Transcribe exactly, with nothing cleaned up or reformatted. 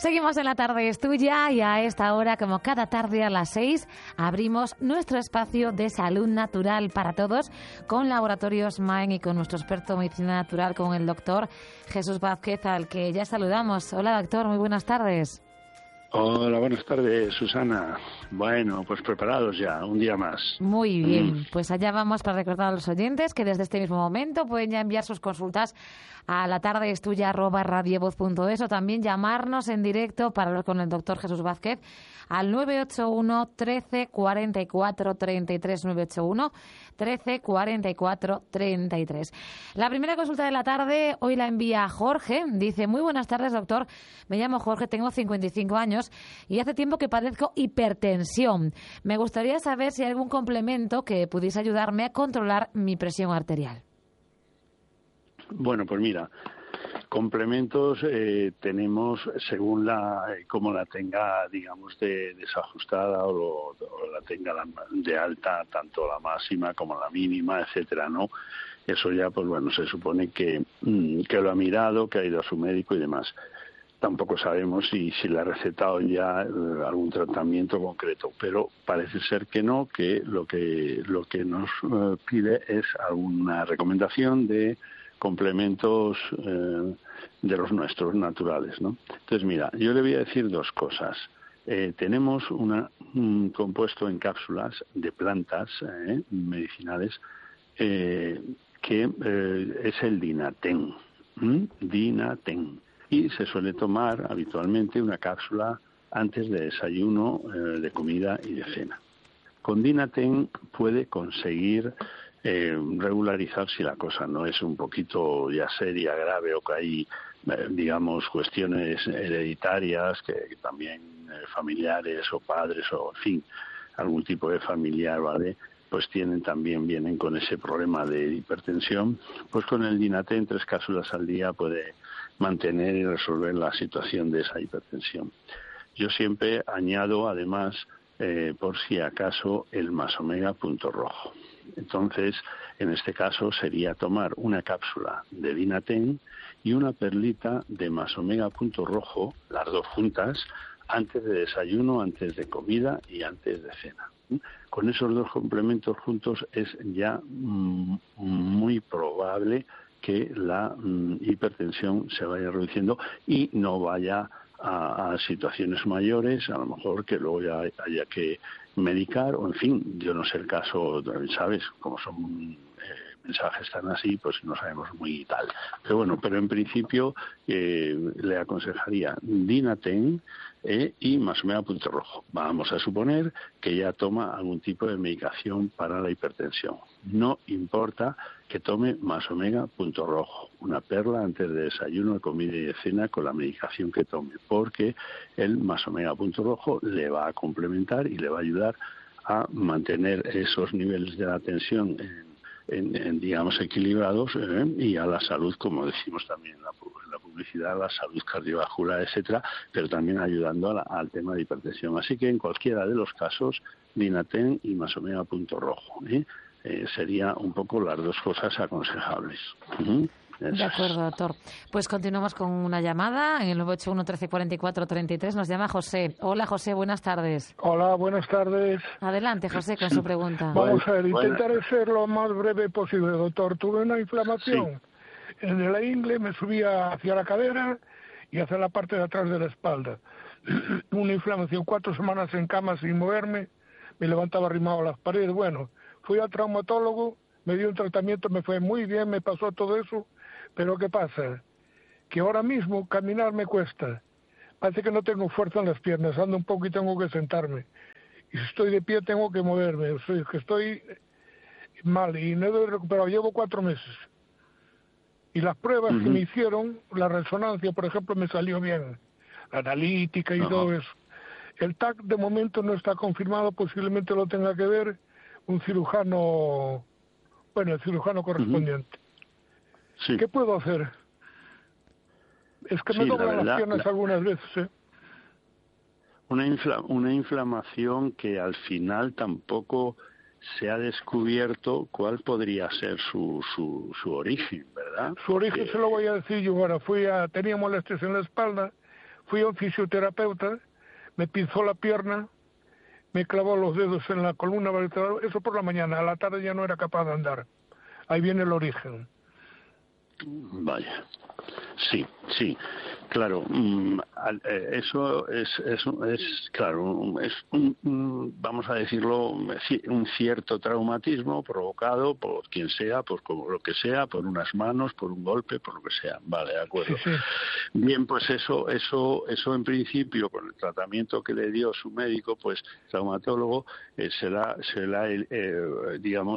Seguimos en La Tarde es Tuya y a esta hora, como cada tarde a las seis, abrimos nuestro espacio de salud natural para todos con Laboratorios Maen y con nuestro experto en medicina natural, con el doctor Jesús Vázquez, al que ya saludamos. Hola, doctor, muy buenas tardes. Hola, buenas tardes, Susana. Bueno, pues preparados ya, un día más. Muy bien, Mm. pues allá vamos para recordar a los oyentes que desde este mismo momento pueden ya enviar sus consultas a la tarde es tuya arroba radiovoz punto es o también llamarnos en directo para hablar con el doctor Jesús Vázquez al nueve ocho uno, trece, cuarenta y cuatro, treinta y tres, nueve ocho uno, trece, cuarenta y cuatro, treinta y tres. La primera consulta de la tarde hoy la envía Jorge. Dice: muy buenas tardes, doctor. Me llamo Jorge, tengo cincuenta y cinco años y hace tiempo que padezco hipertensión. Me gustaría saber si hay algún complemento que pudiese ayudarme a controlar mi presión arterial. Bueno, pues mira, complementos eh, tenemos según la como la tenga, digamos, de, desajustada o, lo, o la tenga la, de alta, tanto la máxima como la mínima, etcétera, ¿no? Eso ya, pues bueno, se supone que, que lo ha mirado, que ha ido a su médico y demás. Tampoco sabemos si, si le ha recetado ya eh, algún tratamiento concreto, pero parece ser que no, que lo que lo que nos eh, pide es alguna recomendación de complementos eh, de los nuestros naturales, ¿no? Entonces, mira, yo le voy a decir dos cosas. Eh, tenemos una, un compuesto en cápsulas de plantas eh, medicinales eh, que eh, es el Dinaten, ¿Mm? Dinaten. Y se suele tomar habitualmente una cápsula antes de desayuno, eh, de comida y de cena. Con Dinaten puede conseguir eh, regularizar si la cosa no es un poquito ya seria, grave o que hay, eh, digamos, cuestiones hereditarias, que, que también eh, familiares o padres o, en fin, algún tipo de familiar, ¿vale?, pues tienen también, vienen con ese problema de hipertensión. Pues con el Dinaten, tres cápsulas al día puede mantener y resolver la situación de esa hipertensión. Yo siempre añado, además, eh, por si acaso, el Masomega punto rojo. Entonces, en este caso sería tomar una cápsula de Dinaten y una perlita de Masomega punto rojo, las dos juntas, antes de desayuno, antes de comida y antes de cena. Con esos dos complementos juntos es ya mm, muy probable que la mm, hipertensión se vaya reduciendo y no vaya a, a situaciones mayores, a lo mejor que luego ya haya que medicar, o en fin, yo no sé el caso, ¿sabes? Como son eh, mensajes tan así, pues no sabemos muy tal. Pero bueno, pero en principio eh, le aconsejaría Dinaten eh, y Masomega punto rojo. Vamos a suponer que ya toma algún tipo de medicación para la hipertensión. No importa que tome Masomega punto rojo, una perla antes de desayuno, de comida y de cena con la medicación que tome, porque el Masomega punto rojo le va a complementar y le va a ayudar a mantener esos niveles de la tensión en, en, en digamos, equilibrados eh, y a la salud, como decimos también en la, en la publicidad, la salud cardiovascular, etcétera, pero también ayudando a la, al tema de hipertensión. Así que en cualquiera de los casos, Dinaten y Masomega punto rojo, ¿eh? Eh, sería un poco las dos cosas aconsejables. Uh-huh. De acuerdo, doctor. Pues continuamos con una llamada en el nueve ocho uno, trece, cuarenta y cuatro, treinta y tres. Nos llama José. Hola, José, buenas tardes. Hola, buenas tardes. Adelante, José, con su pregunta. Vamos a ver, Bueno, intentaré ser lo más breve posible, doctor. Tuve una inflamación sí. en la ingle, me subía hacia la cadera y hacia la parte de atrás de la espalda. Una inflamación, cuatro semanas en cama sin moverme, me levantaba arrimado a las paredes. Bueno, fui al traumatólogo, me dio un tratamiento, me fue muy bien, me pasó todo eso, pero ¿qué pasa? Que ahora mismo caminar me cuesta. Parece que no tengo fuerza en las piernas, ando un poco y tengo que sentarme. Y si estoy de pie tengo que moverme, o sea, que estoy mal y no he recuperado, llevo cuatro meses. Y las pruebas uh-huh. que me hicieron, la resonancia, por ejemplo, me salió bien, la analítica y uh-huh. todo eso. El T A C de momento no está confirmado, posiblemente lo tenga que ver un cirujano, bueno, el cirujano correspondiente. Uh-huh. Sí. ¿Qué puedo hacer? Es que me sí, doblan verdad, las piernas la... algunas veces, ¿eh? Una, infla, una inflamación que al final tampoco se ha descubierto cuál podría ser su, su, su origen, ¿verdad? Su origen que... se lo voy a decir yo ahora. Fui a, tenía molestias en la espalda, Fui a un fisioterapeuta, me pinzó la pierna, me clavó los dedos en la columna vertebral, eso por la mañana, a la tarde ya no era capaz de andar. Ahí viene el origen. Vaya, sí, sí, claro, mm, eso es, es, es claro, es un, un, vamos a decirlo, un cierto traumatismo provocado por quien sea, por como lo que sea, por unas manos, por un golpe, por lo que sea, vale, de acuerdo. Sí, sí. Bien, pues eso, eso, eso en principio, con el tratamiento que le dio su médico, pues traumatólogo, eh, será, será el, eh, digamos,